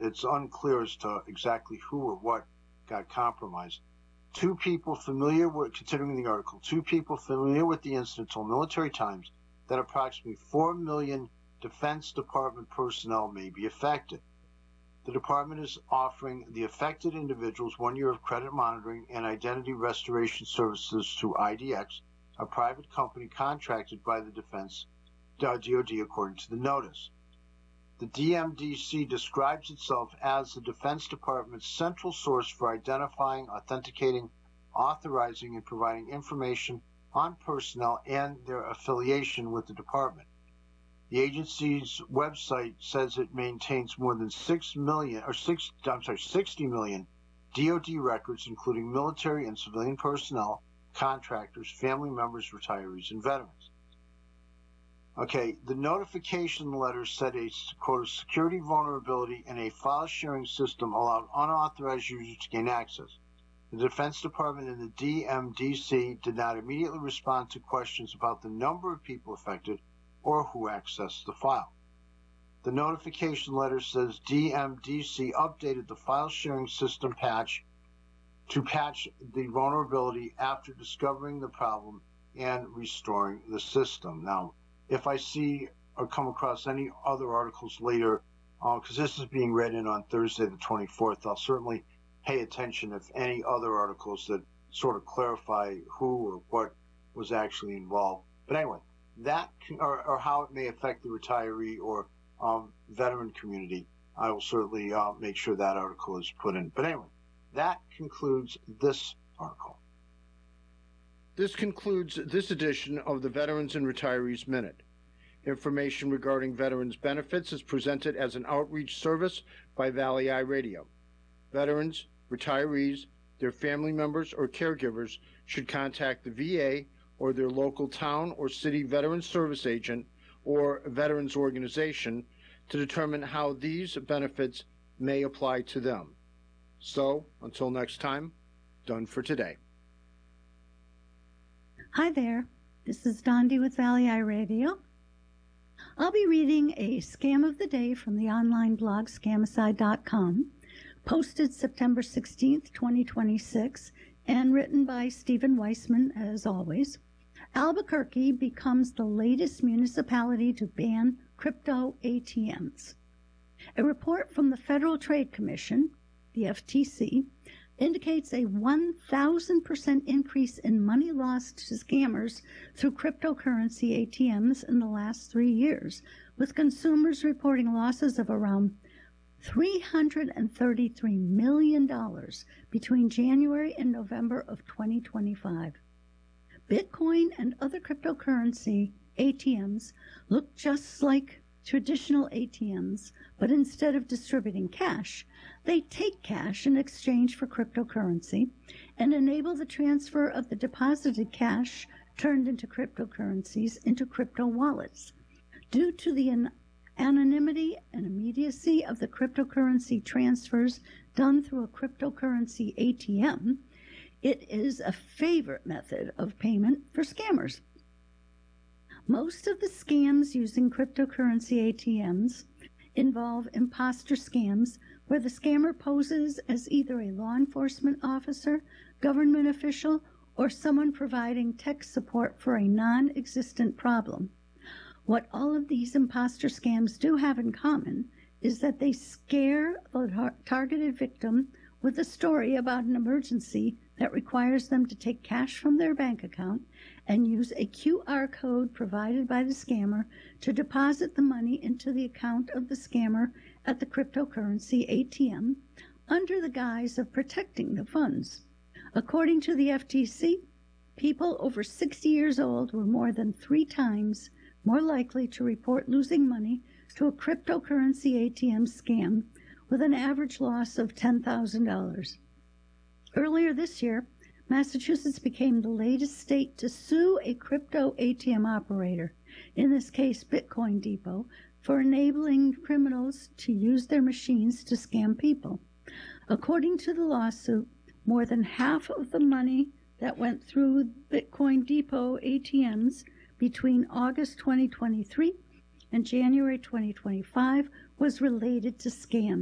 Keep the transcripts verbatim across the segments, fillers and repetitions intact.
it's unclear as to exactly who or what got compromised. Two people familiar with, continuing the article, two people familiar with the incident told Military Times that approximately four million Defense Department personnel may be affected. The department is offering the affected individuals one year of credit monitoring and identity restoration services through I D X, a private company contracted by the Defense D O D, according to the notice. The D M D C describes itself as the Defense Department's central source for identifying, authenticating, authorizing, and providing information on personnel and their affiliation with the department. The agency's website says it maintains more than six million, or six, I'm sorry, sixty million D O D records, including military and civilian personnel, contractors, family members, retirees, and veterans. Okay, the notification letter said a, quote, security vulnerability in a file sharing system allowed unauthorized users to gain access. The Defense Department and the D M D C did not immediately respond to questions about the number of people affected or who accessed the file. The notification letter says D M D C updated the file sharing system patch to patch the vulnerability after discovering the problem and restoring the system. Now, if I see or come across any other articles later, because uh, this is being read in on Thursday the twenty-fourth, I'll certainly pay attention if any other articles that sort of clarify who or what was actually involved. But anyway, that or, or how it may affect the retiree or um, veteran community, I will certainly uh, make sure that article is put in. But anyway, that concludes this article. This concludes this edition of the Veterans and Retirees Minute. Information regarding veterans benefits is presented as an outreach service by Valley Eye Radio. Veterans, retirees, their family members, or caregivers should contact the V A or their local town or city veterans service agent or veterans organization to determine how these benefits may apply to them. So, until next time, done for today. Hi there, this is Dondi with Valley Eye Radio. I'll be reading a scam of the day from the online blog scamicide dot com, posted September sixteenth, twenty twenty-six, and written by Stephen Weissman, as always. Albuquerque becomes the latest municipality to ban crypto A T Ms. A report from the Federal Trade Commission, the F T C, indicates a one thousand percent increase in money lost to scammers through cryptocurrency A T Ms in the last three years, with consumers reporting losses of around three hundred thirty-three million dollars between January and November of twenty twenty-five. Bitcoin and other cryptocurrency A T Ms look just like traditional A T Ms, but instead of distributing cash, they take cash in exchange for cryptocurrency and enable the transfer of the deposited cash turned into cryptocurrencies into crypto wallets. Due to the an- anonymity and immediacy of the cryptocurrency transfers done through a cryptocurrency A T M, it is a favorite method of payment for scammers. Most of the scams using cryptocurrency A T Ms involve imposter scams where the scammer poses as either a law enforcement officer, government official, or someone providing tech support for a non-existent problem. What all of these imposter scams do have in common is that they scare the tar- targeted victim with a story about an emergency that requires them to take cash from their bank account and use a Q R code provided by the scammer to deposit the money into the account of the scammer at the cryptocurrency A T M under the guise of protecting the funds. According to the F T C, people over sixty years old were more than three times more likely to report losing money to a cryptocurrency A T M scam, with an average loss of ten thousand dollars. Earlier this year, Massachusetts became the latest state to sue a crypto A T M operator, in this case Bitcoin Depot, for enabling criminals to use their machines to scam people. According to the lawsuit, more than half of the money that went through Bitcoin Depot A T Ms between August twenty twenty-three and January twenty twenty-five was related to scams.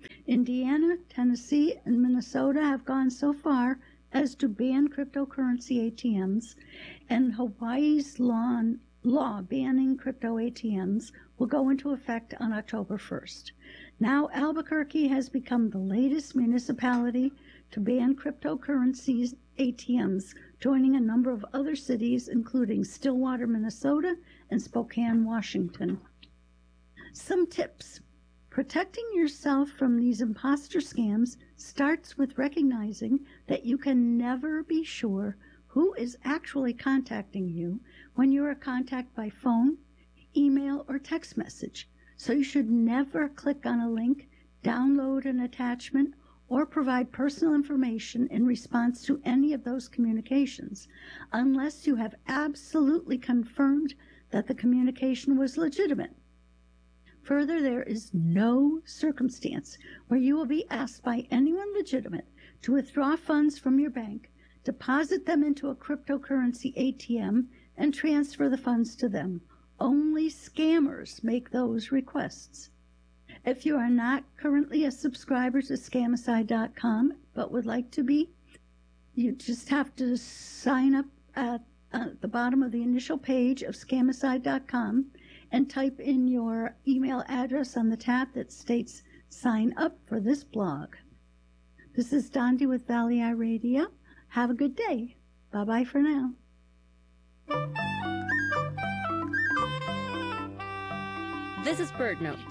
Indiana, Tennessee, and Minnesota have gone so far as to ban cryptocurrency A T Ms, and Hawaii's law, law banning crypto A T Ms will go into effect on October first. Now Albuquerque has become the latest municipality to ban cryptocurrency A T Ms, joining a number of other cities, including Stillwater, Minnesota, and Spokane, Washington. Some tips. Protecting yourself from these imposter scams starts with recognizing that you can never be sure who is actually contacting you when you are contacted by phone, email, or text message. So you should never click on a link, download an attachment, or provide personal information in response to any of those communications, unless you have absolutely confirmed that the communication was legitimate. Further, there is no circumstance where you will be asked by anyone legitimate to withdraw funds from your bank, deposit them into a cryptocurrency A T M, and transfer the funds to them. Only scammers make those requests. If you are not currently a subscriber to Scamicide dot com but would like to be, you just have to sign up at, at the bottom of the initial page of Scamicide dot com and type in your email address on the tab that states sign up for this blog. This is Dondi with Valley Eye Radio. Have a good day. Bye-bye for now. This is Bird Note.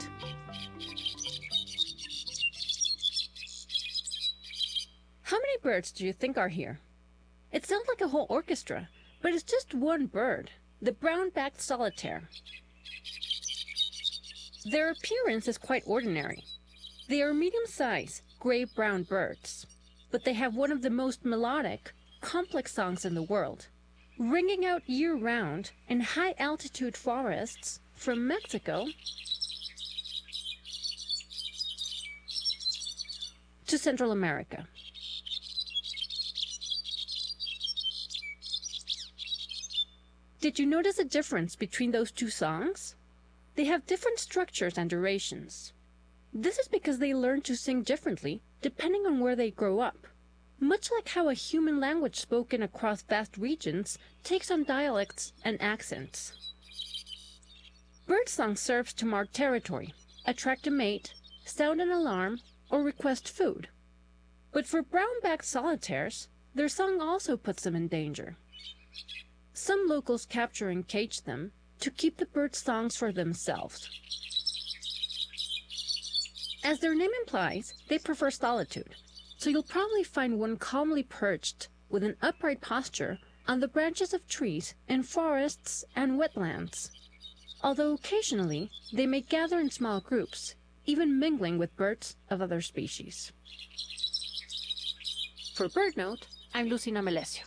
How many birds do you think are here? It sounds like a whole orchestra, but it's just one bird, the brown-backed solitaire. Their appearance is quite ordinary. They are medium-sized, gray-brown birds, but they have one of the most melodic, complex songs in the world, ringing out year-round in high-altitude forests from Mexico to Central America. Did you notice a difference between those two songs? They have different structures and durations. This is because they learn to sing differently depending on where they grow up, much like how a human language spoken across vast regions takes on dialects and accents. Birdsong serves to mark territory, attract a mate, sound an alarm, or request food. But for brown-backed solitaires, their song also puts them in danger. Some locals capture and cage them to keep the birds' songs for themselves. As their name implies, they prefer solitude, so you'll probably find one calmly perched with an upright posture on the branches of trees in forests and wetlands. Although occasionally they may gather in small groups, even mingling with birds of other species. For Bird Note, I'm Lucina Melesio.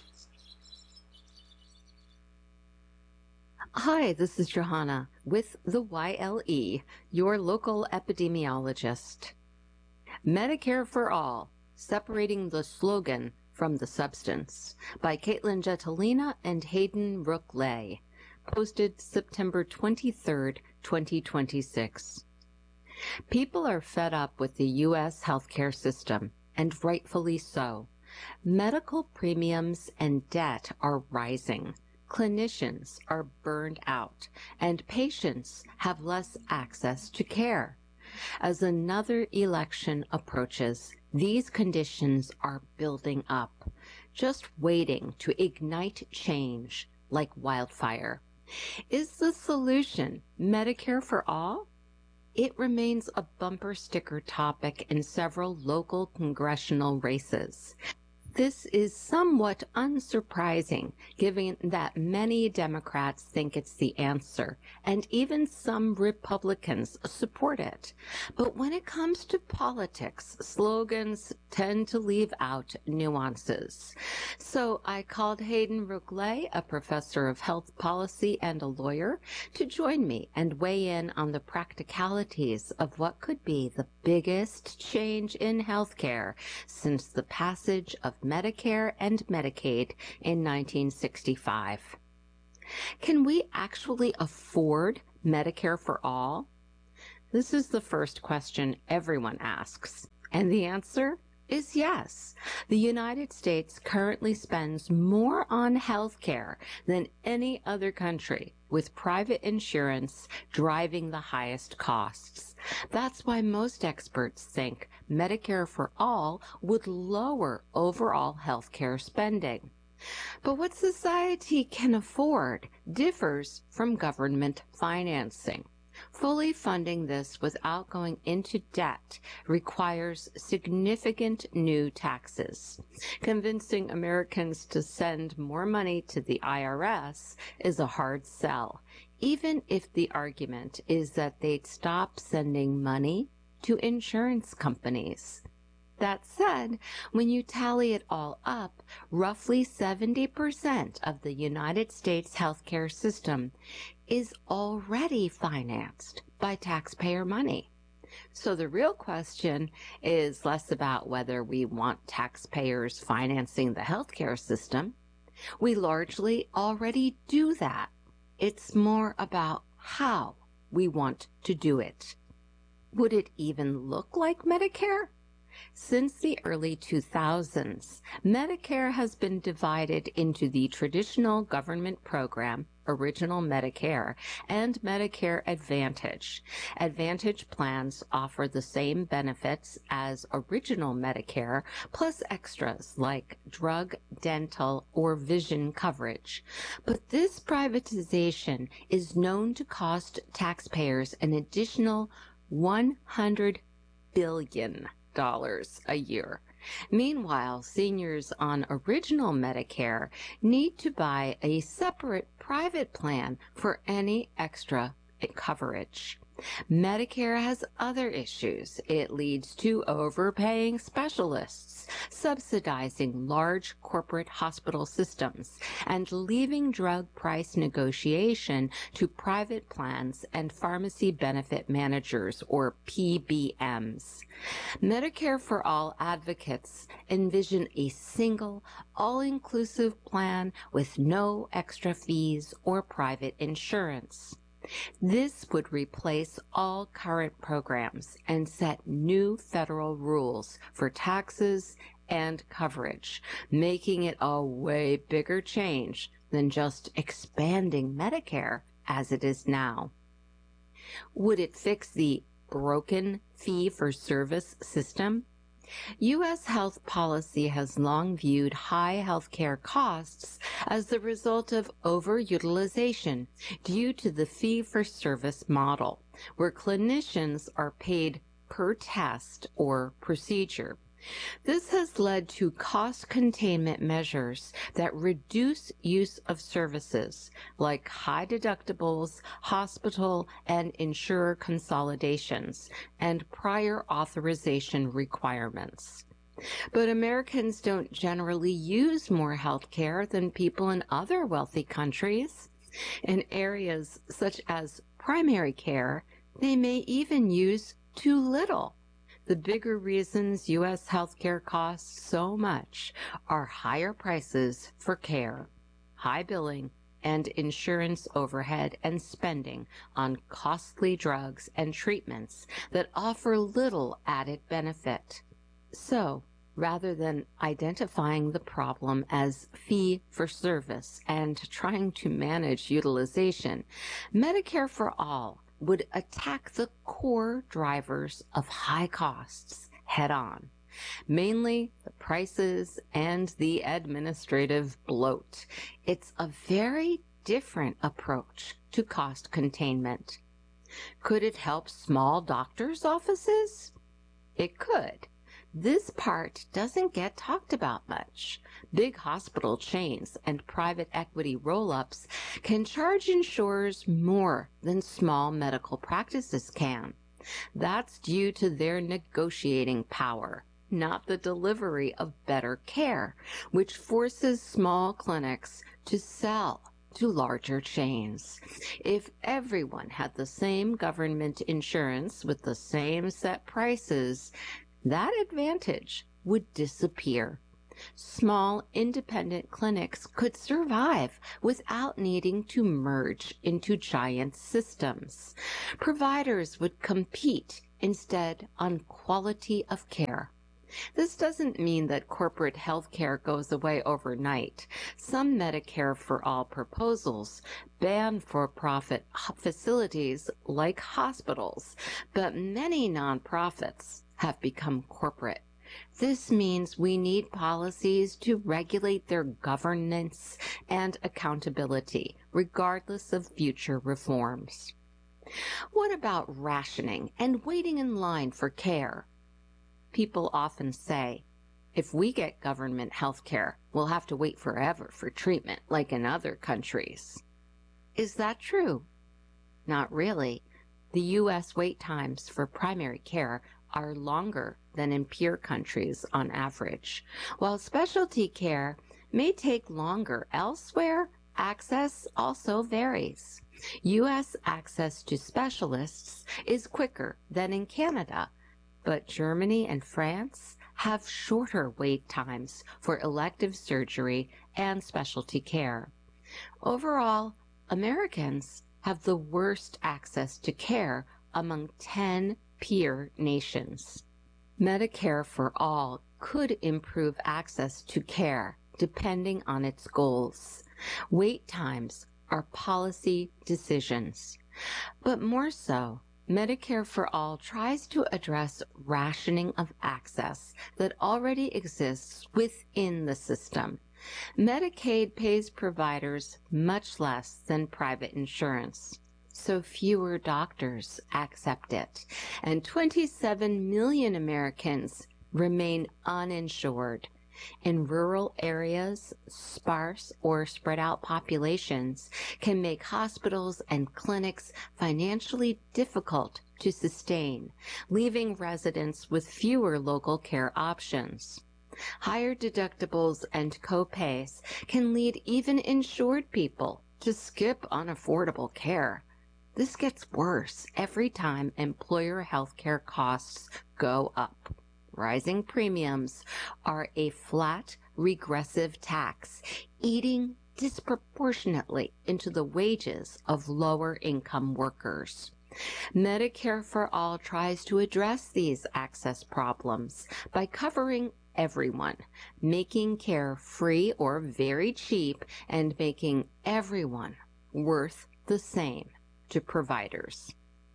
Hi, this is Johanna with the Y L E, your local epidemiologist. Medicare for All, Separating the Slogan from the Substance, by Caitlin Jetelina and Hayden Rook-Lay, posted September twenty-third, twenty twenty-six. People are fed up with the U S healthcare system, and rightfully so. Medical premiums and debt are rising. Clinicians are burned out, and patients have less access to care. As another election approaches, these conditions are building up, just waiting to ignite change like wildfire. Is the solution Medicare for all? It remains a bumper sticker topic in several local congressional races. This is somewhat unsurprising, given that many Democrats think it's the answer, and even some Republicans support it. But when it comes to politics, slogans tend to leave out nuances. So I called Hayden Rook-Lay, a professor of health policy and a lawyer, to join me and weigh in on the practicalities of what could be the biggest change in healthcare since the passage of Medicare and Medicaid in nineteen sixty-five. Can we actually afford Medicare for all? This is the first question everyone asks, and the answer is yes. The United States currently spends more on health care than any other country, with private insurance driving the highest costs. That's why most experts think Medicare for All would lower overall health care spending. But what society can afford differs from government financing. Fully funding this without going into debt requires significant new taxes. Convincing Americans to send more money to the I R S is a hard sell, even if the argument is that they'd stop sending money to insurance companies. That said, when you tally it all up, roughly seventy percent of the United States healthcare system is already financed by taxpayer money. So the real question is less about whether we want taxpayers financing the healthcare system. We largely already do that. It's more about how we want to do it. Would it even look like Medicare? Since the early two thousands, Medicare has been divided into the traditional government program, Original Medicare, and Medicare Advantage. Advantage plans offer the same benefits as Original Medicare, plus extras like drug, dental, or vision coverage. But this privatization is known to cost taxpayers an additional one hundred billion dollars dollars a year. Meanwhile, seniors on Original Medicare need to buy a separate private plan for any extra coverage. Medicare has other issues. It leads to overpaying specialists, subsidizing large corporate hospital systems, and leaving drug price negotiation to private plans and pharmacy benefit managers, or P B Ms. Medicare for All advocates envision a single, all-inclusive plan with no extra fees or private insurance. This would replace all current programs and set new federal rules for taxes and coverage, making it a way bigger change than just expanding Medicare as it is now. Would it fix the broken fee-for-service system? U S health policy has long viewed high healthcare costs as the result of overutilization due to the fee-for-service model, where clinicians are paid per test or procedure. This has led to cost containment measures that reduce use of services like high deductibles, hospital and insurer consolidations, and prior authorization requirements. But Americans don't generally use more health care than people in other wealthy countries. In areas such as primary care, they may even use too little. The bigger reasons U S healthcare costs so much are higher prices for care, high billing, and insurance overhead and spending on costly drugs and treatments that offer little added benefit. So, rather than identifying the problem as fee for service and trying to manage utilization, Medicare for All would attack the core drivers of high costs head on, mainly the prices and the administrative bloat. It's a very different approach to cost containment. Could it help small doctors' offices? It could. This part doesn't get talked about much. Big hospital chains and private equity roll-ups can charge insurers more than small medical practices can. That's due to their negotiating power, not the delivery of better care, which forces small clinics to sell to larger chains. If everyone had the same government insurance with the same set prices, that advantage would disappear. Small, independent clinics could survive without needing to merge into giant systems. Providers would compete instead on quality of care. This doesn't mean that corporate health care goes away overnight. Some Medicare for All proposals ban for-profit facilities like hospitals, but many nonprofits have become corporate. This means we need policies to regulate their governance and accountability, regardless of future reforms. What about rationing and waiting in line for care? People often say, if we get government health care, we'll have to wait forever for treatment, like in other countries. Is that true? Not really. The U S wait times for primary care are longer than in peer countries on average. While specialty care may take longer elsewhere, access also varies. U S access to specialists is quicker than in Canada, but Germany and France have shorter wait times for elective surgery and specialty care. Overall, Americans have the worst access to care among ten peer nations. Medicare for All could improve access to care depending on its goals. Wait times are policy decisions. But more so, Medicare for All tries to address rationing of access that already exists within the system. Medicaid pays providers much less than private insurance, so fewer doctors accept it, and twenty-seven million Americans remain uninsured. In rural areas, sparse or spread out populations can make hospitals and clinics financially difficult to sustain, leaving residents with fewer local care options. Higher deductibles and co-pays can lead even insured people to skip unaffordable care. This gets worse every time employer health care costs go up. Rising premiums are a flat, regressive tax, eating disproportionately into the wages of lower-income workers. Medicare for All tries to address these access problems by covering everyone, making care free or very cheap, and making everyone worth the same to providers.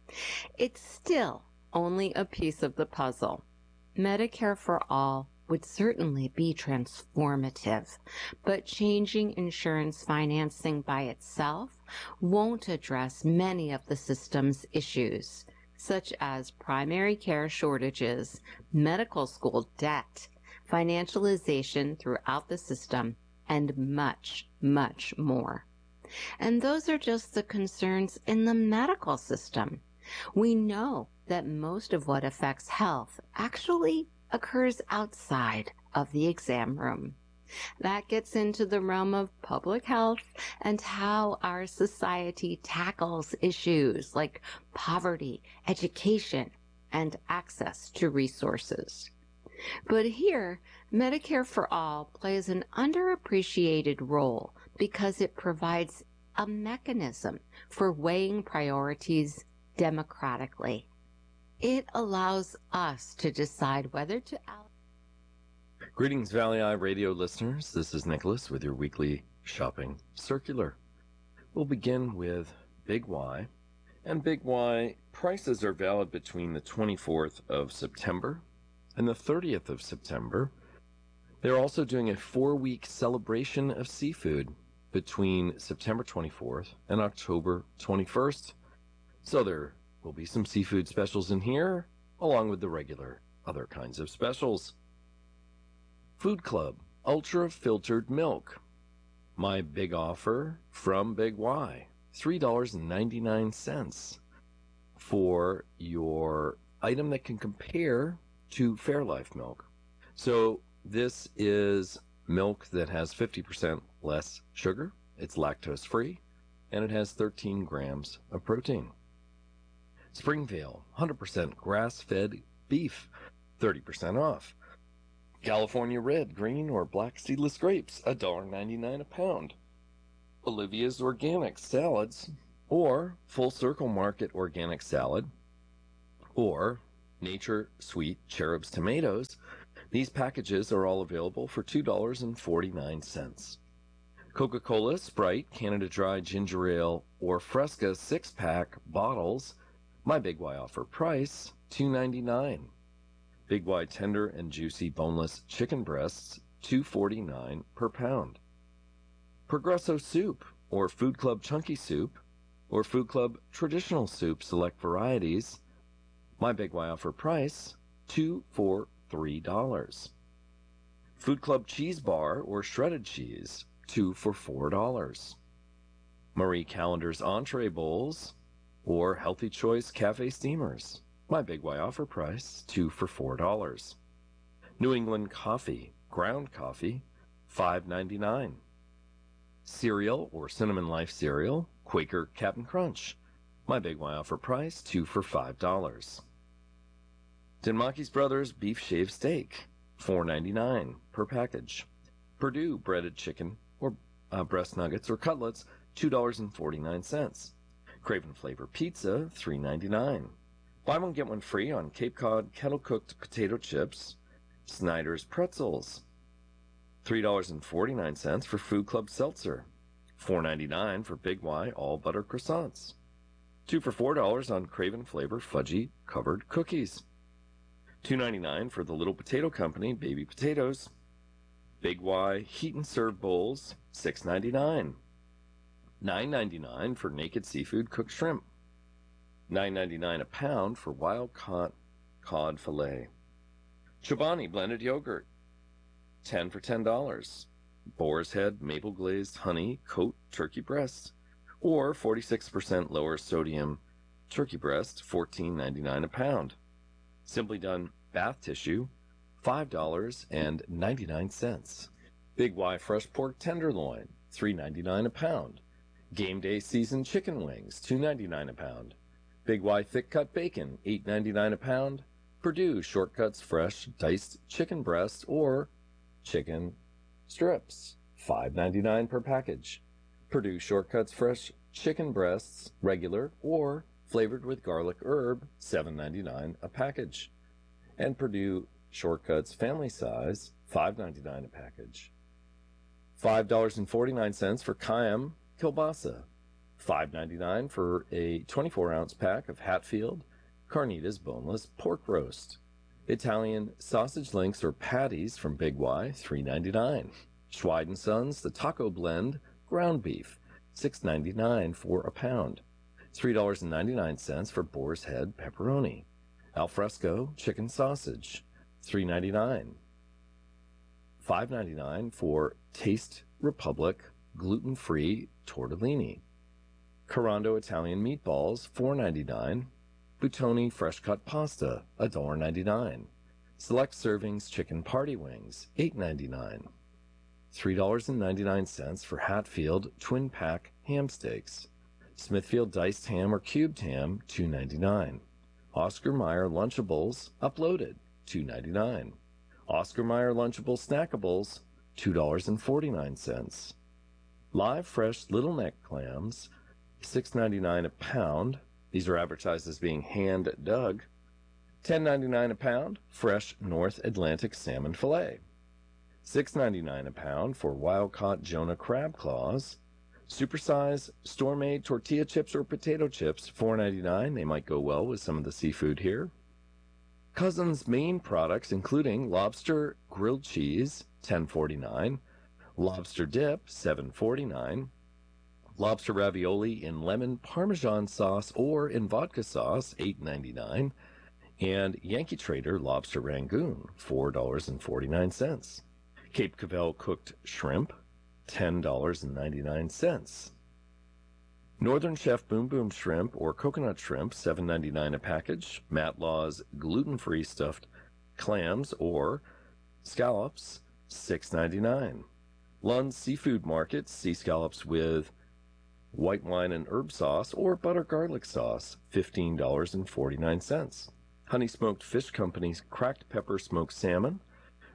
It's still only a piece of the puzzle. Medicare for All would certainly be transformative, but changing insurance financing by itself won't address many of the system's issues, such as primary care shortages, medical school debt, financialization throughout the system, and much, much more. And those are just the concerns in the medical system. We know that most of what affects health actually occurs outside of the exam room. That gets into the realm of public health and how our society tackles issues like poverty, education, and access to resources. But here, Medicare for All plays an underappreciated role because it provides a mechanism for weighing priorities democratically. It allows us to decide whether to allocate. Greetings, Valley Eye Radio listeners. This is Nicholas with your weekly shopping circular. We'll begin with Big Y. And Big Y prices are valid between the twenty-fourth of September and the thirtieth of September. They're also doing a four-week celebration of seafood between September twenty-fourth and October twenty-first. So there will be some seafood specials in here, along with the regular other kinds of specials. Food Club Ultra Filtered Milk. My big offer from Big Y, three dollars and ninety-nine cents for your item that can compare to Fairlife milk. So this is milk that has fifty percent less sugar, it's lactose free, and it has thirteen grams of protein. Springvale one hundred percent grass-fed beef, thirty percent off. California red, green, or black seedless grapes, one dollar ninety-nine a pound. Olivia's organic salads, or Full Circle Market organic salad, or Nature Sweet Cherub's tomatoes. These packages are all available for two dollars and forty-nine cents. Coca-Cola, Sprite, Canada Dry Ginger Ale, or Fresca six-pack bottles. My Big Y offer price, two dollars and ninety-nine cents. Big Y tender and juicy boneless chicken breasts, two dollars and forty-nine cents per pound. Progresso soup, or Food Club chunky soup, or Food Club traditional soup select varieties. My Big Y offer price, two for three dollars. Food Club cheese bar or shredded cheese, two for four dollars. Marie Callender's entree bowls or Healthy Choice cafe steamers. My Big Y offer price, two for four dollars. New England coffee, ground coffee, five ninety-nine. Cereal or Cinnamon Life cereal, Quaker Cap'n Crunch. My Big Y offer price, two for five dollars. Denmachi's Brothers beef shaved steak, four ninety-nine per package. Purdue breaded chicken or uh, breast nuggets or cutlets, two dollars and forty-nine cents. Craven Flavor pizza, three ninety-nine. Buy one get one free on Cape Cod kettle cooked potato chips. Snyder's pretzels, three dollars and forty-nine cents for Food Club seltzer, four ninety-nine for Big Y all butter croissants, two for four dollars on Craven Flavor fudgy covered cookies, two ninety-nine for the Little Potato Company baby potatoes. Big Y heat and serve bowls, six ninety-nine. nine ninety-nine for Naked Seafood cooked shrimp, nine ninety-nine a pound for wild caught cod fillet. Chobani blended yogurt, ten for ten dollars. Boar's Head maple glazed honey coat turkey breast, or forty-six percent lower sodium turkey breast, fourteen ninety-nine a pound. Simply Done bath tissue, five dollars and ninety-nine cents. Big Y fresh pork tenderloin, three ninety-nine a pound. Game Day seasoned chicken wings, two ninety-nine a pound. Big Y thick cut bacon, eight ninety-nine a pound. Purdue Shortcuts fresh diced chicken breast or chicken strips, five ninety-nine per package. Purdue Shortcuts fresh chicken breasts, regular or flavored with garlic herb, seven ninety-nine a package. And Purdue Shortcuts family size, five ninety-nine a package. five dollars and forty-nine cents for Cayenne kielbasa, five ninety-nine for a twenty-four ounce pack of Hatfield Carnitas boneless pork roast. Italian sausage links or patties from Big Y, three ninety-nine. Schweid and Sons, the taco blend, ground beef, six ninety-nine for a pound. three dollars and ninety-nine cents for Boar's Head pepperoni. Alfresco chicken sausage, three ninety-nine. five ninety-nine for Taste Republic gluten-free tortellini. Carando Italian meatballs, four ninety-nine. Buitoni fresh cut pasta, one dollar ninety-nine. Select servings chicken party wings, eight ninety-nine. three dollars and ninety-nine cents for Hatfield twin pack ham steaks. Smithfield diced ham or cubed ham, two ninety-nine. Oscar Mayer Lunchables uploaded, two ninety-nine. Oscar Mayer Lunchable Snackables, two dollars and forty-nine cents. Live fresh little neck clams, six ninety-nine a pound. These are advertised as being hand dug. ten ninety-nine a pound, fresh North Atlantic salmon fillet. six ninety-nine a pound for wild caught Jonah crab claws. Supersize store-made tortilla chips or potato chips, four ninety-nine. They might go well with some of the seafood here. Cousins main products including lobster grilled cheese, ten forty-nine. Lobster dip, seven forty-nine. Lobster ravioli in lemon parmesan sauce or in vodka sauce, eight ninety-nine. And Yankee Trader lobster rangoon, four dollars and forty-nine cents. Cape Cavell cooked shrimp, ten dollars and ninety-nine cents. Northern Chef Boom Boom shrimp or coconut shrimp, seven ninety-nine a package. Matlaw's gluten-free stuffed clams or scallops, six ninety-nine. Lund's Seafood Market, sea scallops with white wine and herb sauce or butter garlic sauce, fifteen dollars and forty-nine cents. Honey Smoked Fish Company's cracked pepper smoked salmon,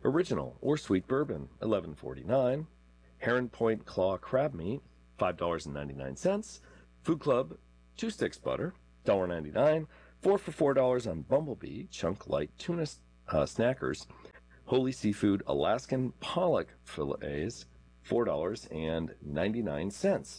Original or Sweet Bourbon, eleven forty-nine. Heron Point Claw Crab Meat, five dollars and ninety-nine cents. Food Club Two Sticks Butter, one dollar and ninety-nine cents. Four for four dollars on Bumblebee Chunk Light Tuna uh, Snackers. Holy Seafood Alaskan Pollock Fillets, four dollars and ninety-nine cents.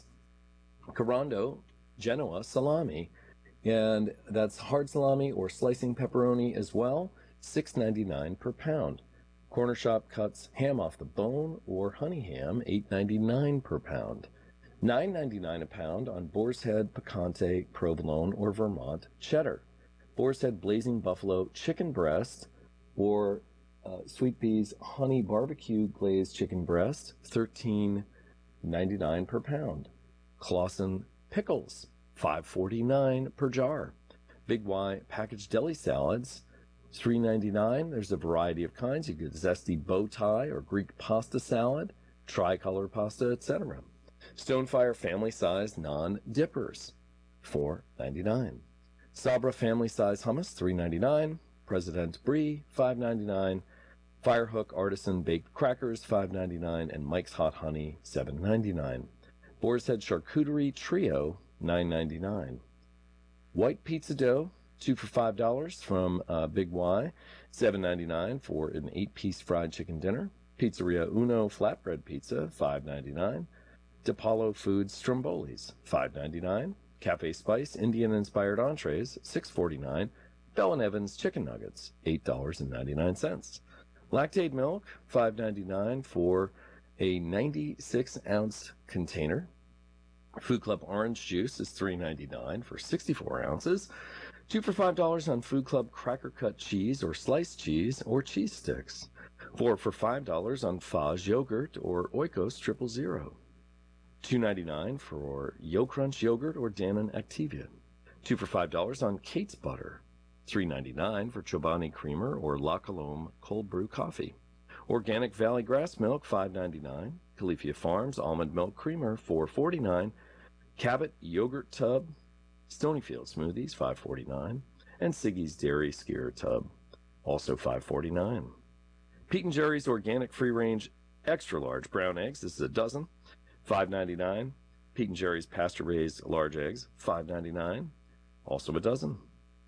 Carando Genoa Salami, and that's hard salami or slicing pepperoni as well, six dollars and ninety-nine cents per pound. Corner Shop cuts ham off the bone or honey ham, eight dollars and ninety-nine cents per pound. nine dollars and ninety-nine cents a pound on Boar's Head Picante Provolone or Vermont cheddar. Boar's Head Blazing Buffalo chicken breast or uh, Sweet Bee's Honey Barbecue Glazed chicken breast, thirteen dollars and ninety-nine cents per pound. Clausen Pickles, five dollars and forty-nine cents per jar. Big Y Packaged Deli Salads, three dollars and ninety-nine cents. There's a variety of kinds. You get zesty bow tie or Greek pasta salad, tricolor pasta, et cetera. Stonefire family-sized non-dippers, four dollars and ninety-nine cents. Sabra family-sized hummus, three dollars and ninety-nine cents. President Brie, five dollars and ninety-nine cents. Firehook artisan baked crackers, five dollars and ninety-nine cents. And Mike's Hot Honey, seven dollars and ninety-nine cents. Boar's Head Charcuterie Trio, nine dollars and ninety-nine cents. White pizza dough, two for five dollars from uh, Big Y, seven dollars and ninety-nine cents for an eight-piece fried chicken dinner. Pizzeria Uno flatbread pizza, five dollars and ninety-nine cents. DePaulo Foods Strombolis, five dollars and ninety-nine cents. Cafe Spice Indian-inspired entrees, six dollars and forty-nine cents. Bell and Evans chicken nuggets, eight dollars and ninety-nine cents. Lactate milk, five dollars and ninety-nine cents for a ninety-six ounce container. Food Club orange juice is three dollars and ninety-nine cents for sixty-four ounces. Two for five dollars on Food Club cracker cut cheese or sliced cheese or cheese sticks. Four for five dollars on Fage yogurt or Oikos Triple Zero. Two dollars and ninety-nine cents for Yo Crunch yogurt or Dannon Activia. Two for five dollars on Kate's butter. Three dollars and ninety-nine cents for Chobani creamer or La Colombe cold brew coffee. Organic Valley grass milk, five dollars and ninety-nine cents. Califia Farms almond milk creamer, four dollars and forty-nine cents. Cabot yogurt tub. Stonyfield smoothies, five dollars and forty-nine cents. And Siggy's dairy skyr tub, also five dollars and forty-nine cents. Pete and Jerry's organic free-range extra large brown eggs, this is a dozen, five dollars and ninety-nine cents. Pete and Jerry's pasture-raised large eggs, five dollars and ninety-nine cents, also a dozen.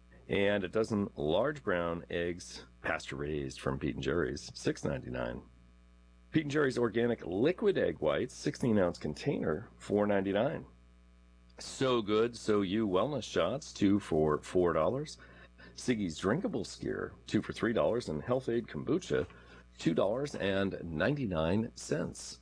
And a dozen large brown eggs, pasture-raised from Pete and Jerry's, six dollars and ninety-nine cents. Pete and Jerry's organic liquid egg whites, sixteen ounce container, four dollars and ninety-nine cents. So Good, So You wellness shots, two for four dollars. Siggy's drinkable skyr, two for three dollars. And Health Aid kombucha, two dollars and ninety-nine cents.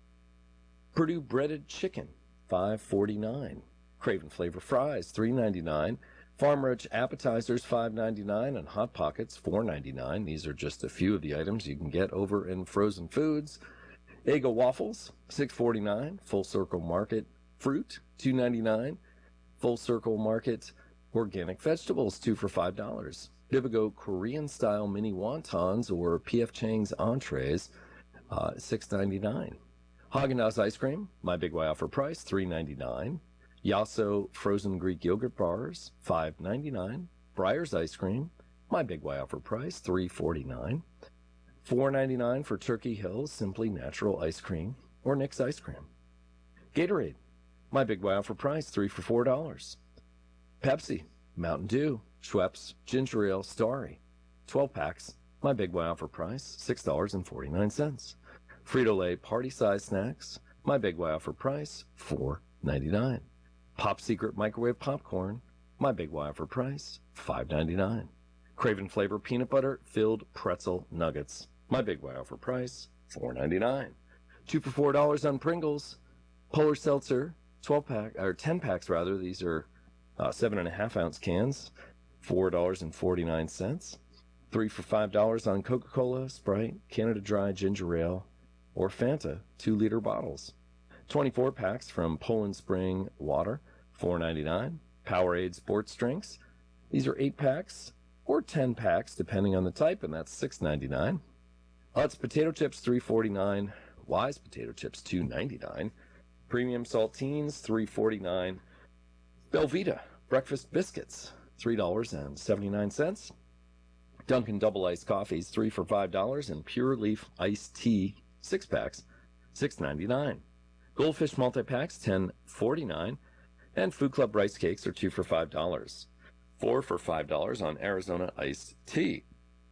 Purdue breaded chicken, five dollars and forty-nine cents. Craven Flavor fries, three dollars and ninety-nine cents. Farm Roach appetizers, five dollars and ninety-nine cents. And Hot Pockets, four dollars and ninety-nine cents. These are just a few of the items you can get over in frozen foods. Eggo waffles, six dollars and forty-nine cents. Full Circle Market fruit, two dollars and ninety-nine cents. Full Circle Market organic vegetables, two for five dollars. Bibigo Korean-style mini wontons or P F Chang's entrees, uh, six dollars and ninety-nine cents. Haagen-Dazs ice cream, my Big Y offer price, three dollars and ninety-nine cents. Yasso frozen Greek yogurt bars, five dollars and ninety-nine cents. Breyer's ice cream, my Big Y offer price, three dollars and forty-nine cents. four dollars and ninety-nine cents for Turkey Hills Simply Natural ice cream or Nick's ice cream. Gatorade, my Big Y offer price, three for four dollars. Pepsi, Mountain Dew, Schweppes, Ginger Ale, Starry, twelve packs, my Big Y offer price, six dollars and forty-nine cents. Frito-Lay party-size snacks, my Big Y offer price, four dollars and ninety-nine cents. Pop Secret microwave popcorn, my Big Y offer price, five dollars and ninety-nine cents. Craven Flavor peanut butter filled pretzel nuggets, my Big Y offer price, four dollars and ninety-nine cents. Two for four dollars on Pringles. Polar Seltzer, twelve pack or ten packs rather. These are uh, seven and a half ounce cans, four dollars and forty-nine cents. Three for five dollars on Coca-Cola, Sprite, Canada Dry Ginger Ale, or Fanta, two liter bottles. twenty-four packs from Poland Spring Water, four dollars and ninety-nine cents. Powerade sports drinks. These are eight packs or ten packs depending on the type, and that's six dollars and ninety-nine cents. Utz potato chips, three dollars and forty-nine cents. Wise potato chips, two dollars and ninety-nine cents. Premium saltines, three dollars and forty-nine cents. Belvita breakfast biscuits, three dollars and seventy-nine cents. Dunkin' Double Iced Coffees, three for five dollars, and Pure Leaf Iced Tea, six packs, six ninety-nine. Goldfish multi-packs, ten forty-nine, and Food Club rice cakes are two for five dollars. Four for five dollars on Arizona Iced Tea.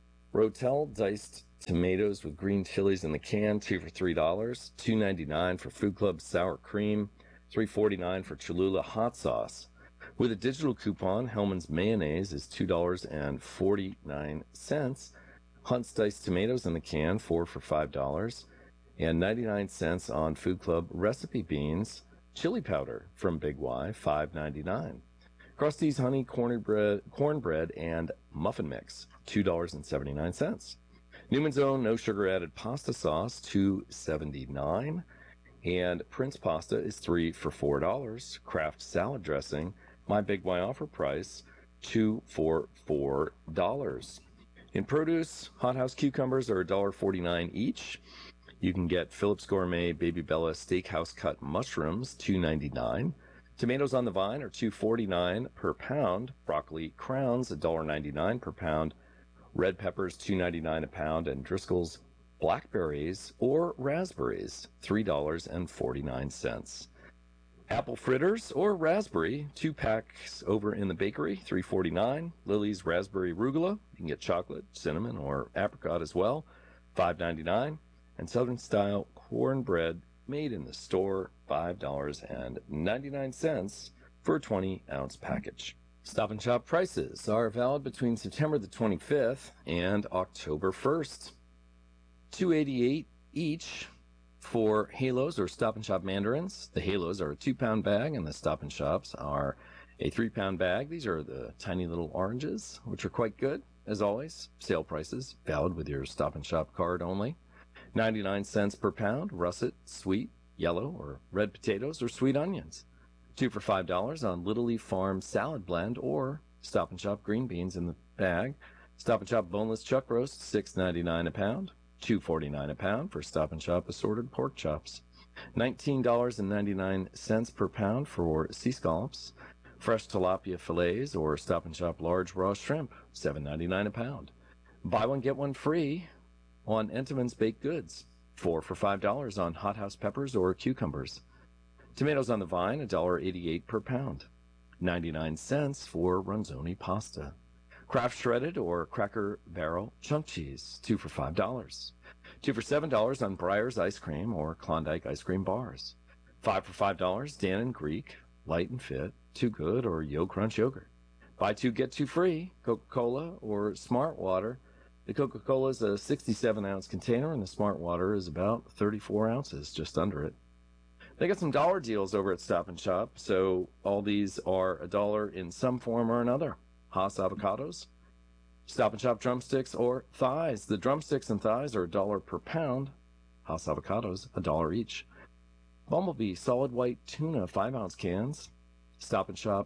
Rotel diced tomatoes with green chilies in the can, two for three dollars. two ninety-nine for Food Club sour cream, three forty-nine for Cholula hot sauce. With a digital coupon, Hellman's mayonnaise is two dollars and forty-nine cents. Hunt's diced tomatoes in the can, four for five dollars. And ninety-nine cents on Food Club recipe beans, chili powder from Big Y, five ninety-nine. Krusty's honey cornbread, cornbread and muffin mix, two dollars and seventy-nine cents. Newman's Own no sugar added pasta sauce, two seventy-nine. And Prince pasta is three for four dollars. Kraft salad dressing, my Big Y offer price, two for four dollars. In produce, hothouse cucumbers are one dollar and forty-nine cents each. You can get Phillips Gourmet Baby Bella Steakhouse cut mushrooms, two ninety-nine. Tomatoes on the vine are two forty-nine per pound. Broccoli crowns, one dollar and ninety-nine per pound. Red peppers, two ninety-nine a pound. And Driscoll's blackberries or raspberries, three dollars and forty-nine cents. Apple fritters or raspberry, two packs over in the bakery, three forty-nine. Lily's raspberry rugula, you can get chocolate, cinnamon, or apricot as well, five ninety-nine. And Southern style cornbread made in the store, five dollars and ninety-nine cents for a twenty ounce package. Stop and Shop prices are valid between September the twenty-fifth and October first. two eighty-eight each for Halos or Stop and Shop mandarins. The Halos are a two pound bag and the Stop and Shops are a three pound bag. These are the tiny little oranges, which are quite good, as always. Sale prices valid with your Stop and Shop card only. ninety-nine cents per pound, russet, sweet, yellow, or red potatoes or sweet onions. Two for five dollars on Little Leaf Farm salad blend or Stop and Shop green beans in the bag. Stop and Shop boneless chuck roast, six ninety-nine a pound. two forty-nine a pound for Stop and Shop assorted pork chops. nineteen dollars and ninety-nine cents per pound for sea scallops. Fresh tilapia fillets or Stop and Shop large raw shrimp, seven ninety-nine a pound. Buy one, get one free on Entenmann's baked goods. Four for five dollars on hothouse peppers or cucumbers. Tomatoes on the vine, one dollar and eighty-eight cents per pound. ninety-nine cents for Ronzoni pasta. Kraft shredded or Cracker Barrel chunk cheese, two for five dollars. Two for seven dollars on Breyer's ice cream or Klondike ice cream bars. Five for five dollars, Dan and Greek, light and fit, Too Good or Yo Crunch yogurt. Buy two, get two free, Coca-Cola or Smart Water. The Coca-Cola is a sixty-seven ounce container and the Smart Water is about thirty-four ounces, just under it. They got some dollar deals over at Stop and Shop, so all these are a dollar in some form or another. Haas avocados, Stop and Shop drumsticks or thighs. The drumsticks and thighs are a dollar per pound. Haas avocados, a dollar each. Bumblebee solid white tuna five ounce cans. Stop and Shop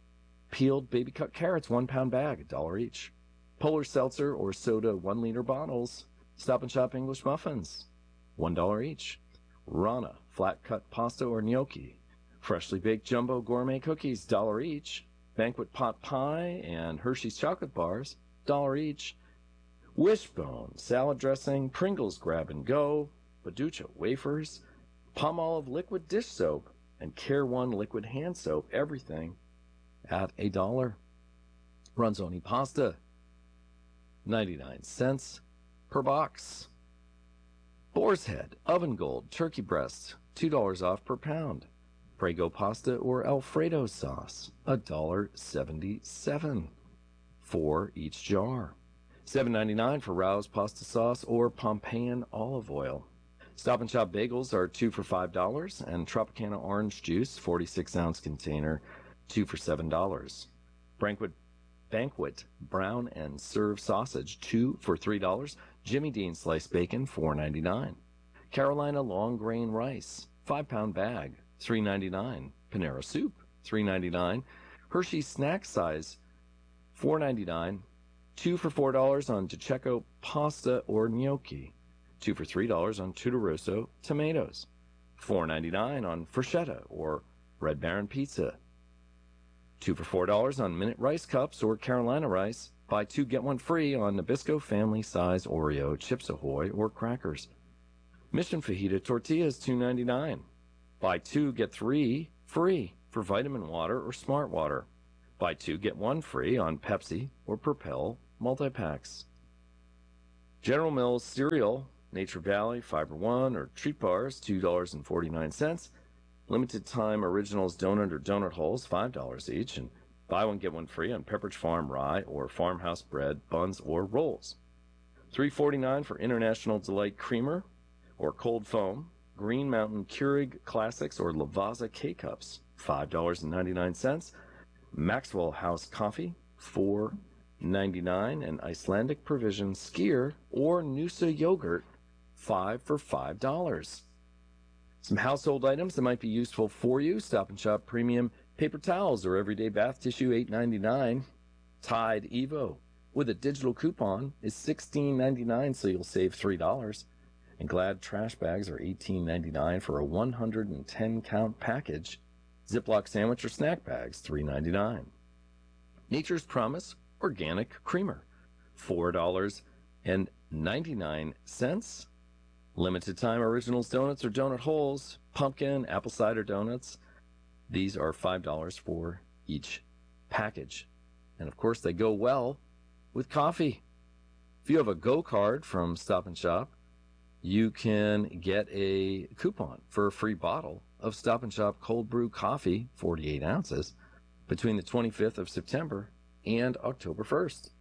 peeled baby cut carrots one pound bag, a dollar each. Polar seltzer or soda one liter bottles. Stop and Shop English muffins, one dollar each. Rana flat cut pasta or gnocchi. Freshly baked jumbo gourmet cookies, dollar each. Banquet pot pie and Hershey's chocolate bars, dollar each. Wishbone salad dressing, Pringles grab and go, Baducha wafers, Palmolive liquid dish soap, and Care One liquid hand soap, everything at a dollar. Ronzoni pasta, ninety-nine cents per box. Boar's Head, Oven Gold, turkey breasts, two dollars off per pound. Prego pasta or Alfredo sauce, one dollar and seventy-seven cents for each jar. seven ninety-nine for Rouse pasta sauce or Pompeian olive oil. Stop and Shop bagels are two for five dollars, and Tropicana orange juice, forty-six ounce container, two for seven dollars. Banquet, Banquet brown and serve sausage, two for three dollars. Jimmy Dean sliced bacon, four ninety-nine. Carolina long grain rice, five pound bag, three ninety-nine. Panera soup, three ninety-nine. Hershey snack size, four ninety-nine. Two for four dollars on DiCecco pasta or gnocchi. Two for three dollars on Tutoroso tomatoes. Four ninety-nine on Freshetta or Red Baron pizza. Two for four dollars on Minute rice cups or Carolina rice. Buy two, get one free on Nabisco Family Size Oreo, Chips Ahoy, or crackers. Mission Fajita Tortillas, two ninety-nine. Buy two, get three free for vitamin water or smart water. Buy two, get one free on Pepsi or Propel multi-packs. General Mills cereal, Nature Valley, Fiber One, or Treat Bars, two dollars and forty-nine cents. Limited time Originals Donut or Donut Holes, five dollars each. And buy one, get one free on Pepperidge Farm Rye or Farmhouse Bread, buns, or rolls. three forty-nine for International Delight Creamer or Cold Foam, Green Mountain Keurig Classics or Lavazza K-Cups, five dollars and ninety-nine cents. Maxwell House Coffee, four ninety-nine, and Icelandic Provision Skier or Noosa Yogurt, five for five dollars. Some household items that might be useful for you: Stop and Shop Premium Paper Towels or Everyday Bath Tissue, eight ninety-nine. Tide Evo with a digital coupon is sixteen ninety-nine, so you'll save three dollars. And Glad trash bags are eighteen ninety-nine for a one hundred ten count package. Ziploc sandwich or snack bags, three ninety-nine. Nature's Promise Organic Creamer, four dollars and ninety-nine cents. Limited time Originals Donuts or Donut Holes, pumpkin, apple cider donuts. These are five dollars for each package. And of course, they go well with coffee. If you have a Go card from Stop and Shop, you can get a coupon for a free bottle of Stop and Shop cold brew coffee, forty-eight ounces, between the twenty-fifth of September and October first.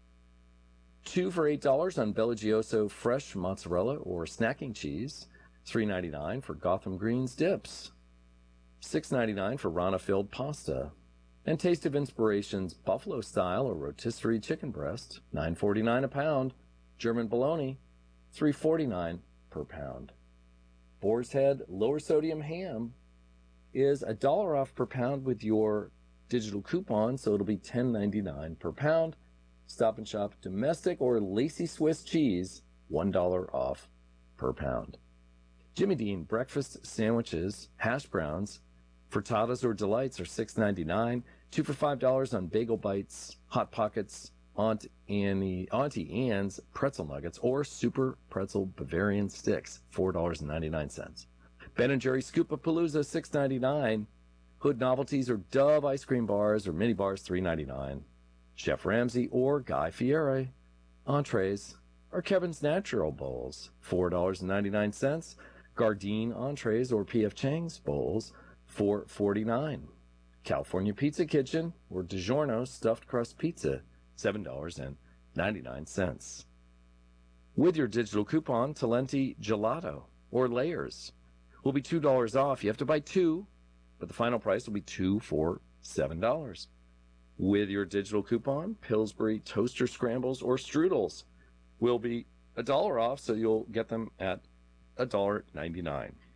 Two for eight dollars on Bellagioso fresh mozzarella or snacking cheese, three ninety-nine for Gotham Greens dips, six ninety-nine for Rana filled pasta, and Taste of Inspiration's buffalo style or rotisserie chicken breast, nine forty-nine a pound. German bologna, three forty-nine per pound. Boar's Head lower sodium ham is a dollar off per pound with your digital coupon, so it'll be ten ninety-nine per pound. Stop and Shop domestic or Lacy Swiss cheese, one dollar off per pound. Jimmy Dean breakfast sandwiches, hash browns, frittatas or delights are six ninety-nine. Two for five dollars on Bagel Bites, Hot Pockets, Aunt Annie, Auntie Anne's pretzel nuggets, or Super Pretzel Bavarian sticks, four dollars and ninety-nine cents. Ben and Jerry's Scoop-A-Palooza, six ninety-nine. Hood Novelties or Dove ice cream bars or mini bars, three ninety-nine. Chef Ramsay or Guy Fieri entrees or Kevin's Natural Bowls, four dollars and ninety-nine cents. Gardein entrees or P F Chang's bowls, four forty-nine. California Pizza Kitchen or DiGiorno stuffed crust pizza, seven dollars and ninety-nine cents. With your digital coupon, Talenti Gelato or Layers will be two dollars off. You have to buy two, but the final price will be two for seven dollars. With your digital coupon, Pillsbury Toaster Scrambles or Strudels will be a dollar off, so you'll get them at one dollar and ninety-nine cents.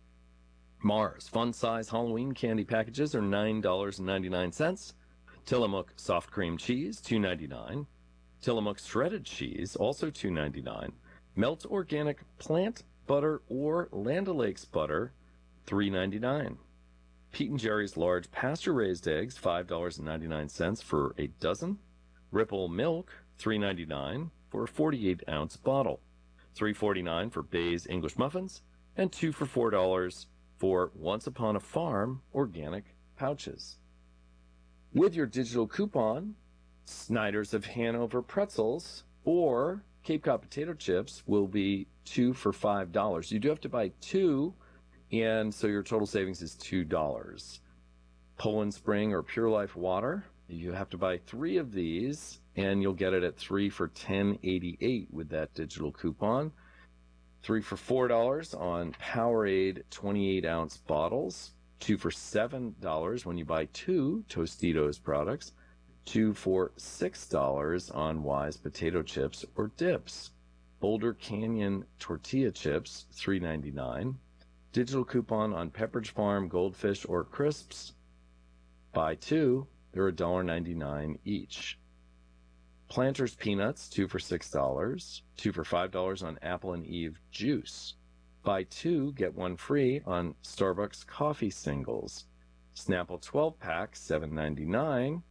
Mars Fun Size Halloween candy packages are nine dollars and ninety-nine cents. Tillamook Soft Cream Cheese, two ninety-nine. Tillamook Shredded Cheese, also two ninety-nine. Melt Organic Plant Butter or Land O'Lakes Butter, three ninety-nine. Pete and Jerry's Large Pasture-Raised Eggs, five dollars and ninety-nine cents for a dozen. Ripple Milk, three ninety-nine for a forty-eight ounce bottle. three forty-nine for Bay's English Muffins, and two for four dollars for Once Upon a Farm organic pouches. With your digital coupon, Snyder's of Hanover pretzels or Cape Cod potato chips will be two for five dollars. You do have to buy two, and so your total savings is two dollars. Poland Spring or Pure Life water, you have to buy three of these, and you'll get it at three for ten eighty-eight with that digital coupon. Three for four dollars on Powerade twenty-eight ounce bottles. Two for seven dollars when you buy two Tostitos products. Two for six dollars on Wise potato chips or dips. Boulder Canyon tortilla chips, three ninety-nine. Digital coupon on Pepperidge Farm Goldfish or Crisps. Buy two, they're one dollar and ninety-nine cents each. Planters Peanuts, two for six dollars. Two for five dollars on Apple and Eve juice. Buy two, get one free on Starbucks coffee singles. Snapple twelve pack, seven ninety-nine.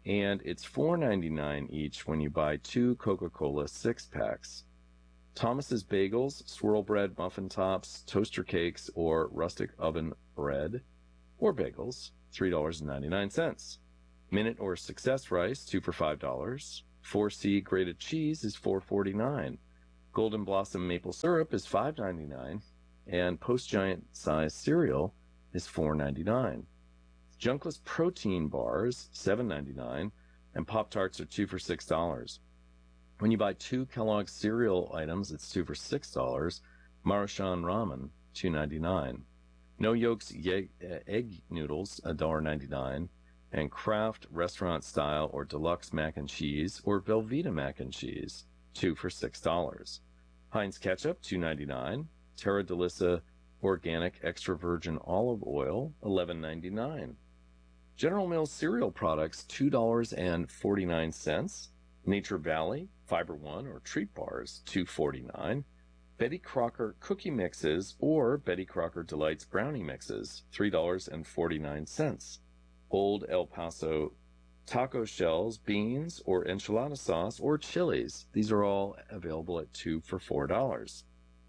and it's four ninety-nine each when you buy two Coca-Cola six-packs. Thomas's Bagels, swirl bread, muffin tops, toaster cakes, or rustic oven bread, or bagels, three dollars and ninety-nine cents. Minute or Success rice, two for five dollars. four C grated cheese is four forty-nine. Golden Blossom maple syrup is five ninety-nine, and Post Giant size cereal is four ninety-nine. Junkless protein bars, seven ninety-nine, and Pop-Tarts are two for six dollars. When you buy two Kellogg's cereal items, it's two for six dollars. Marushan Ramen, two ninety-nine. No Yolks ye- egg noodles, one dollar ninety-nine. And Kraft restaurant style or deluxe mac and cheese or Velveeta mac and cheese, two for six dollars. Heinz ketchup, two ninety-nine. Terra Delissa organic extra virgin olive oil, eleven ninety-nine. General Mills cereal products, two dollars and forty-nine cents. Nature Valley Fiber One or Treat Bars, two forty-nine. Betty Crocker cookie mixes or Betty Crocker Delights brownie mixes, three dollars and forty-nine cents. Old El Paso taco shells, beans, or enchilada sauce, or chilies. These are all available at two for four dollars.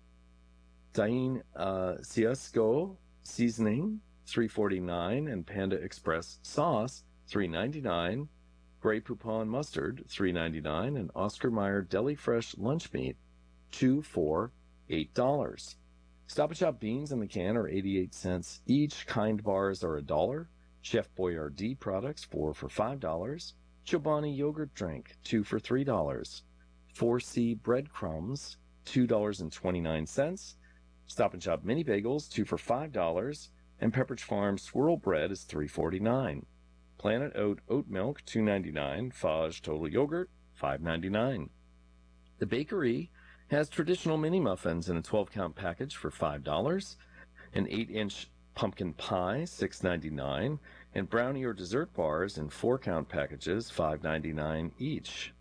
Dain uh, Ciasco seasoning, three forty-nine, and Panda Express sauce, three ninety-nine. Grey Poupon mustard, three ninety-nine, and Oscar Mayer Deli Fresh lunch meat, two for eight dollars. Stop and Shop beans in the can are eighty-eight cents each. Kind bars are a dollar. Chef Boyardee products, four for five dollars. Chobani yogurt drink, two for three dollars. four C breadcrumbs, two dollars and twenty-nine cents. Stop and Shop mini bagels, two for five dollars. And Pepperidge Farm swirl bread is three forty-nine. Planet Oat oat milk, two ninety-nine. Fage total yogurt, five ninety-nine. The bakery has traditional mini muffins in a twelve count package for five dollars. An eight inch pumpkin pie, six ninety-nine. And brownie or dessert bars in four count packages, five ninety-nine each.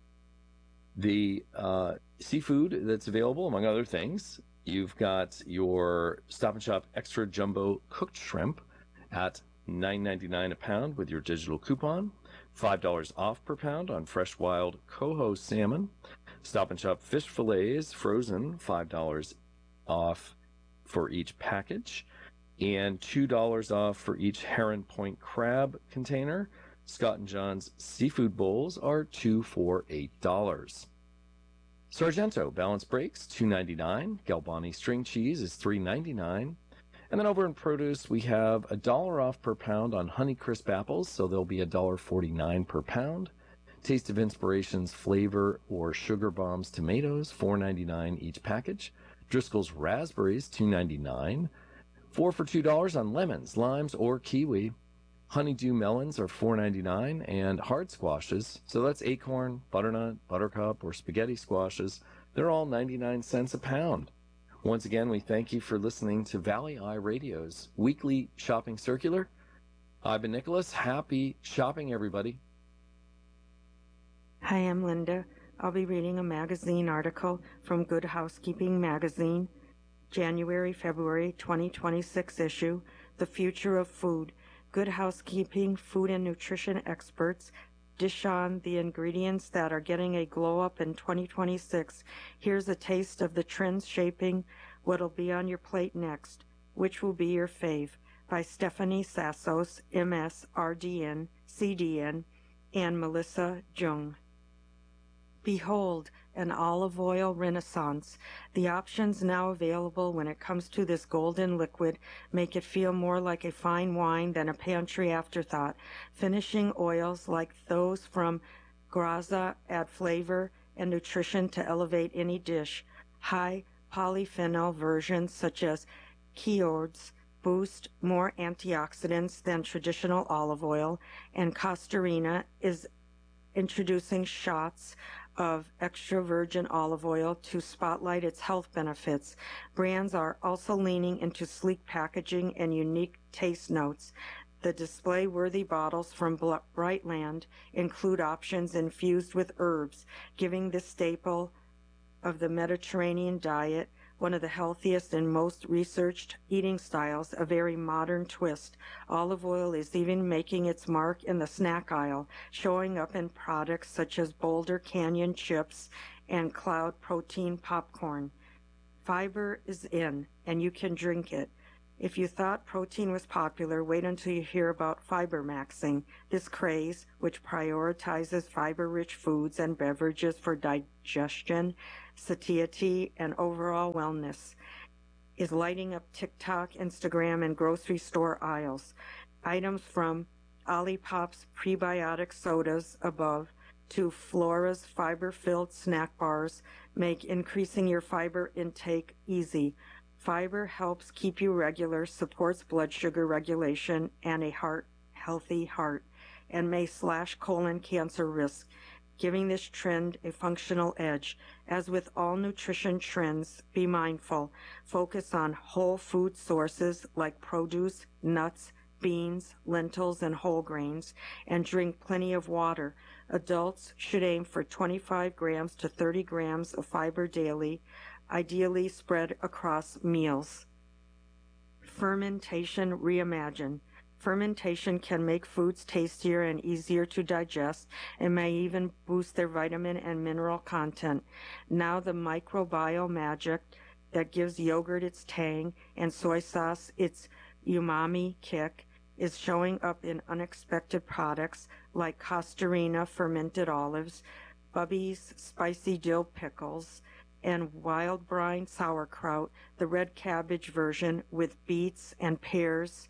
The uh, seafood that's available, among other things, you've got your Stop and Shop extra jumbo cooked shrimp at nine ninety-nine a pound with your digital coupon, five dollars off per pound on fresh wild coho salmon. Stop and Shop fish fillets frozen, five dollars off for each package, and two dollars off for each Heron Point crab container. Scott and John's seafood bowls are two for eight dollars. Sargento balance breaks, two ninety-nine. Galbani string cheese is three ninety-nine. And then over in produce, we have a dollar off per pound on Honeycrisp apples, so they'll be a dollar forty-nine per pound. Taste of Inspirations flavor or Sugar Bombs tomatoes, four ninety-nine each package. Driscoll's raspberries, two ninety-nine. Four for two dollars on lemons, limes, or kiwi. Honeydew melons are four ninety-nine, and hard squashes, so that's acorn, butternut, buttercup, or spaghetti squashes, they're all ninety-nine cents a pound. Once again, we thank you for listening to Valley Eye Radio's weekly shopping circular. I've been Nicholas. Happy shopping, everybody. Hi, I'm Linda. I'll be reading a magazine article from Good Housekeeping Magazine, January, February twenty twenty-six issue, The Future of Food. Good Housekeeping food and nutrition experts dish on the ingredients that are getting a glow up in twenty twenty-six. Here's a taste of the trends shaping what'll be on your plate next. Which will be your fave? By Stephanie Sassos, M S, R D N, C D N, and Melissa Jung. Behold, an olive oil renaissance. The options now available when it comes to this golden liquid make it feel more like a fine wine than a pantry afterthought. Finishing oils like those from Graza add flavor and nutrition to elevate any dish. High polyphenol versions such as Kiods boost more antioxidants than traditional olive oil, and Costarina is introducing shots of extra virgin olive oil to spotlight its health benefits. Brands are also leaning into sleek packaging and unique taste notes. The display-worthy bottles from Brightland include options infused with herbs, giving this staple of the Mediterranean diet one of the healthiest and most researched eating styles, a very modern twist. Olive oil is even making its mark in the snack aisle, showing up in products such as Boulder Canyon chips and Cloud protein popcorn. Fiber is in, and you can drink it. If you thought protein was popular, wait until you hear about fiber maxing. This craze, which prioritizes fiber-rich foods and beverages for digestion, satiety, and overall wellness, is lighting up TikTok, Instagram, and grocery store aisles. Items from Olipop's prebiotic sodas above to Flora's fiber-filled snack bars make increasing your fiber intake easy. Fiber helps keep you regular, supports blood sugar regulation and a heart, healthy heart, and may slash colon cancer risk, giving this trend a functional edge. As with all nutrition trends, be mindful. Focus on whole food sources like produce, nuts, beans, lentils, and whole grains, and drink plenty of water. Adults should aim for twenty-five grams to thirty grams of fiber daily, ideally spread across meals. Fermentation reimagined. Fermentation can make foods tastier and easier to digest and may even boost their vitamin and mineral content. Now the microbiome magic that gives yogurt its tang and soy sauce its umami kick is showing up in unexpected products like Costarina fermented olives, Bubby's spicy dill pickles, and Wild Brine sauerkraut, the red cabbage version with beets and pears.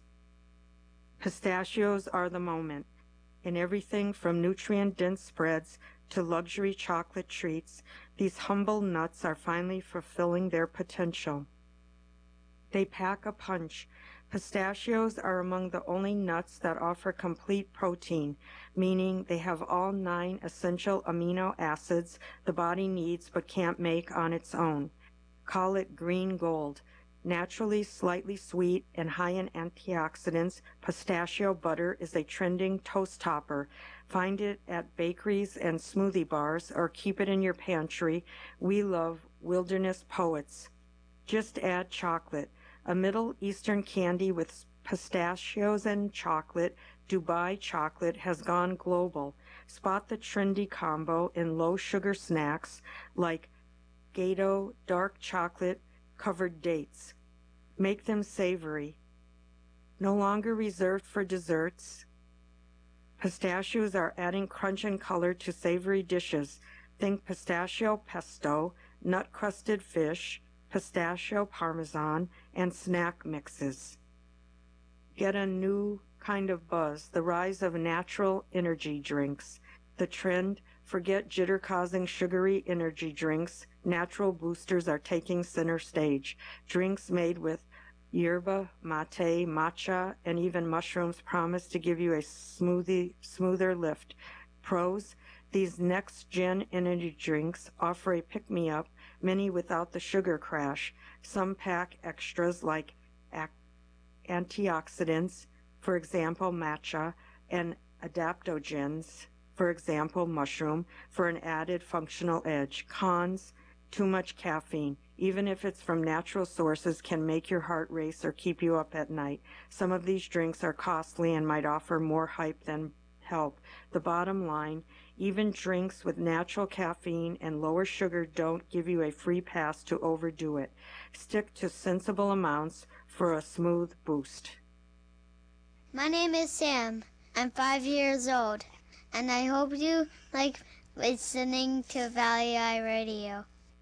Pistachios are the moment. In everything from nutrient-dense spreads to luxury chocolate treats, these humble nuts are finally fulfilling their potential. They pack a punch. Pistachios are among the only nuts that offer complete protein, meaning they have all nine essential amino acids the body needs but can't make on its own. Call it green gold. Naturally slightly sweet and high in antioxidants, pistachio butter is a trending toast topper. Find it at bakeries and smoothie bars or keep it in your pantry. We love wilderness poets. Just add chocolate. A Middle Eastern candy with pistachios and chocolate, Dubai chocolate, has gone global. Spot the trendy combo in low-sugar snacks like Gato dark chocolate covered dates. Make them savory. No longer reserved for desserts, pistachios are adding crunch and color to savory dishes. Think pistachio pesto, nut-crusted fish, pistachio parmesan, and snack mixes. Get a new kind of buzz, the rise of natural energy drinks. The trend, forget jitter-causing sugary energy drinks. Natural boosters are taking center stage. Drinks made with yerba, mate, matcha, and even mushrooms promise to give you a smoothie, smoother lift. Pros, these next-gen energy drinks offer a pick-me-up, many without the sugar crash. Some pack extras like antioxidants, for example matcha, and adaptogens, for example mushroom, for an added functional edge. Cons, too much caffeine, even if it's from natural sources, can make your heart race or keep you up at night. Some of these drinks are costly and might offer more hype than help. The bottom line, even drinks with natural caffeine and lower sugar don't give you a free pass to overdo it. Stick to sensible amounts for a smooth boost. My name is Sam. I'm five years old, and I hope you like listening to Valley Eye Radio.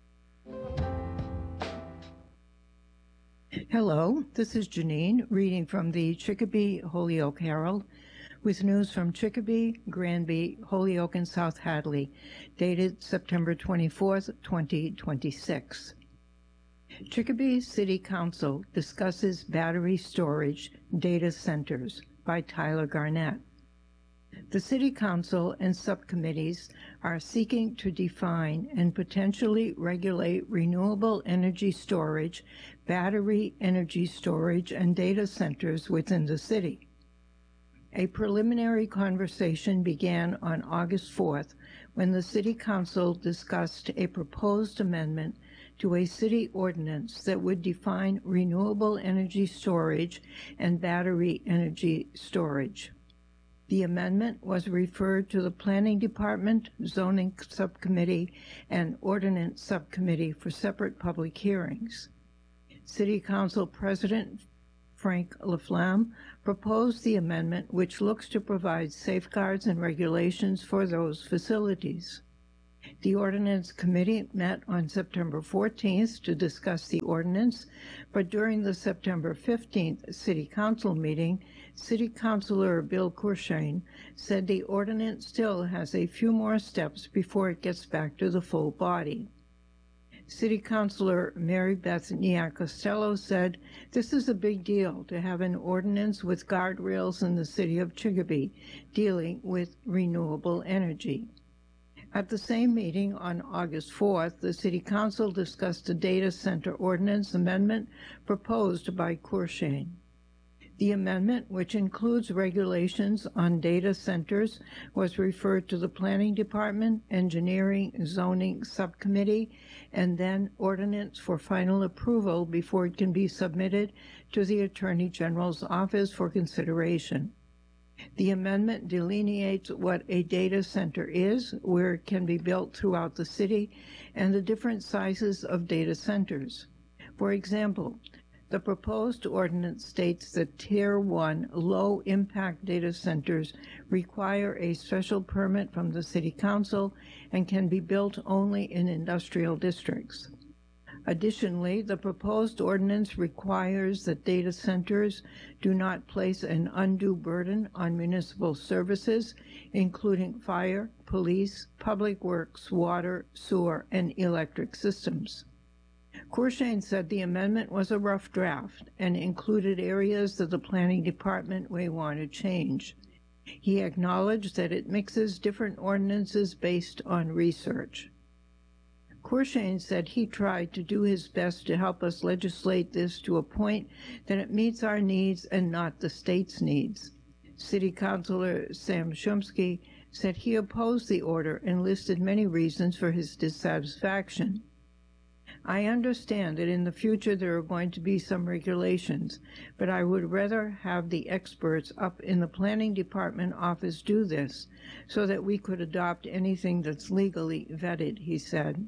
Hello, this is Janine reading from the Chicopee Holyoke Herald with news from Chicopee, Granby, Holyoke, and South Hadley, dated September twenty-fourth, twenty twenty-six. Chicopee City Council discusses battery storage data centers by Tyler Garnett. The City Council and subcommittees are seeking to define and potentially regulate renewable energy storage, battery energy storage, and data centers within the city. A preliminary conversation began on August fourth when the City Council discussed a proposed amendment to a city ordinance that would define renewable energy storage and battery energy storage. The amendment was referred to the Planning Department, Zoning Subcommittee, and Ordinance Subcommittee for separate public hearings. City Council President Frank Laflamme proposed the amendment, which looks to provide safeguards and regulations for those facilities. The Ordinance Committee met on September fourteenth to discuss the ordinance, but during the September fifteenth City Council meeting, City Councilor Bill Kurshane said the ordinance still has a few more steps before it gets back to the full body. City Councilor Mary Beth Nia-Costello said, "This is a big deal to have an ordinance with guardrails in the city of Chicopee dealing with renewable energy." At the same meeting on August fourth, the City Council discussed a data center ordinance amendment proposed by Kurshane. The amendment, which includes regulations on data centers, was referred to the Planning Department, Engineering, Zoning Subcommittee, and then Ordinance for final approval before it can be submitted to the Attorney General's office for consideration. The amendment delineates what a data center is, where it can be built throughout the city, and the different sizes of data centers. For example, the proposed ordinance states that Tier one low-impact data centers require a special permit from the City Council and can be built only in industrial districts. Additionally, the proposed ordinance requires that data centers do not place an undue burden on municipal services, including fire, police, public works, water, sewer, and electric systems. Kurshane said the amendment was a rough draft and included areas that the Planning Department may want to change. He acknowledged that it mixes different ordinances based on research. Kurshane said he tried to do his best to help us legislate this to a point that it meets our needs and not the state's needs. City Councilor Sam Shumsky said he opposed the order and listed many reasons for his dissatisfaction. "I understand that in the future there are going to be some regulations, but I would rather have the experts up in the Planning Department office do this so that we could adopt anything that's legally vetted," he said.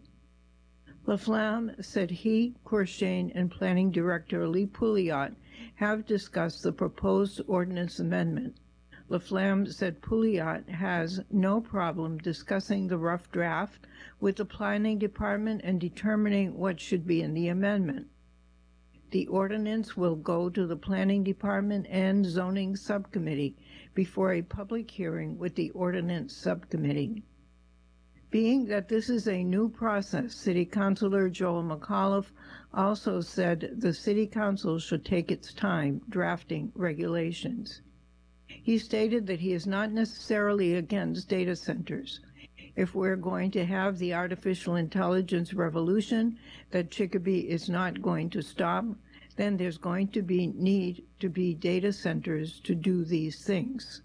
Laflamme said he, Kurshane, and Planning Director Lee Pouliot have discussed the proposed ordinance amendment. Laflamme said Pouliot has no problem discussing the rough draft with the Planning Department and determining what should be in the amendment. The ordinance will go to the Planning Department and Zoning Subcommittee before a public hearing with the Ordinance Subcommittee. Being that this is a new process, City Councilor Joel McAuliffe also said the City Council should take its time drafting regulations. He stated that he is not necessarily against data centers. If we're going to have the artificial intelligence revolution that Chicopee is not going to stop, then there's going to be need to be data centers to do these things.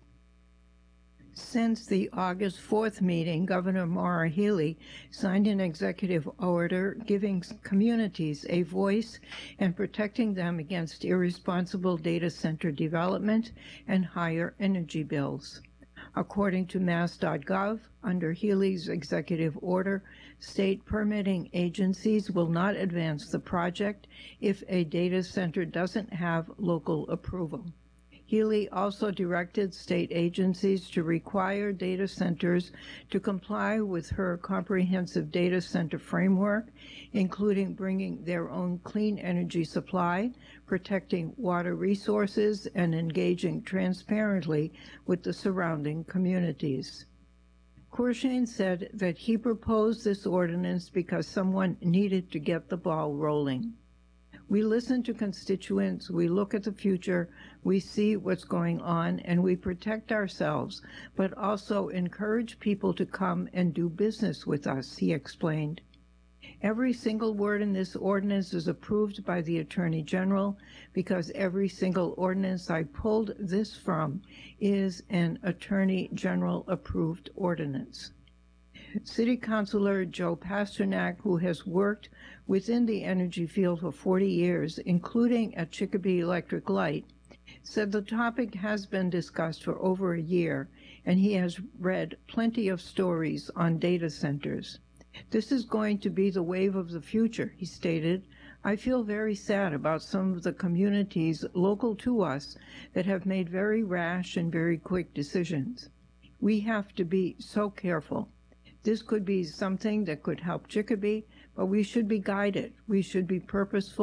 Since the August fourth meeting, Governor Maura Healey signed an executive order giving communities a voice and protecting them against irresponsible data center development and higher energy bills. According to mass dot gov, under Healey's executive order, state permitting agencies will not advance the project if a data center doesn't have local approval. Healey also directed state agencies to require data centers to comply with her comprehensive data center framework, including bringing their own clean energy supply, protecting water resources, and engaging transparently with the surrounding communities. Kurshane said that he proposed this ordinance because someone needed to get the ball rolling. We listen to constituents, we look at the future, we see what's going on, and we protect ourselves, but also encourage people to come and do business with us, he explained. Every single word in this ordinance is approved by the Attorney General because every single ordinance I pulled this from is an Attorney General approved ordinance. City Councilor Joe Pasternak, who has worked within the energy field for forty years, including at Chicopee Electric Light, said the topic has been discussed for over a year, and he has read plenty of stories on data centers. This is going to be the wave of the future, he stated. I feel very sad about some of the communities local to us that have made very rash and very quick decisions. We have to be so careful. This could be something that could help Chicopee, but we should be guided. We should be purposeful.